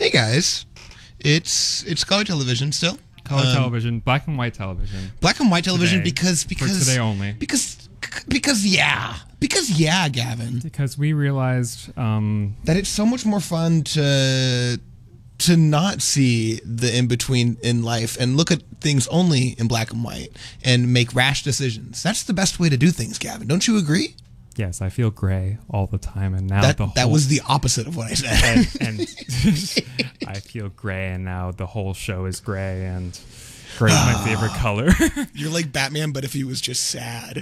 Hey guys, it's color television still. Color television, black and white television. Black and white television Today. because For today only. Because Gavin. Because we realized That it's so much more fun to not see the in between in life and look at things only in black and white and make rash decisions. That's the best way to do things, Gavin. Don't you agree? yes, I feel gray all the time, and now That was the opposite of what I said. and I feel gray, and now the whole show is gray, and gray is my favorite color. You're like Batman, but if he was just sad.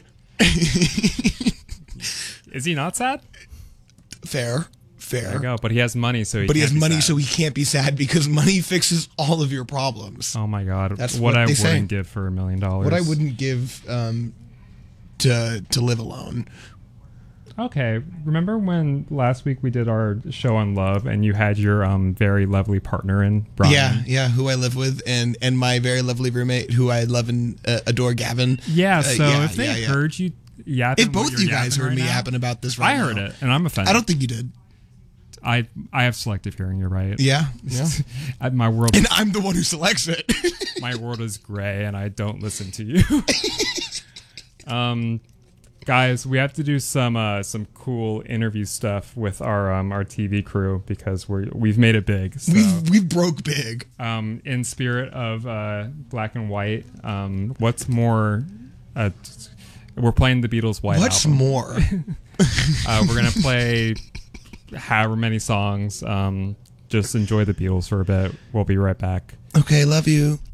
Is he not sad? Fair. There you go. But he has money, so But he has money, sad. so he can't be sad because money fixes all of your problems. Oh my god! That's what what I they say. wouldn't give for $1 million. What I wouldn't give to live alone. Okay, remember when last week we did our show on love, and you had your very lovely partner in Brian? Yeah, who I live with, and my very lovely roommate, who I love and adore, Gavin. Yeah. So if they heard you yapping, if both you guys heard me yapping about this, right I heard now, it, and I'm offended. I don't think you did. I have selective hearing. You're right. Yeah. My world. And I'm the one who selects it. My world is gray, and I don't listen to you. Guys, we have to do some cool interview stuff with our TV crew because we've made it big. So, we've broke big. In spirit of black and white, what's more? We're playing the Beatles' White What's Album. more? We're gonna play however many songs. Just enjoy the Beatles for a bit. We'll be right back. Okay, love you.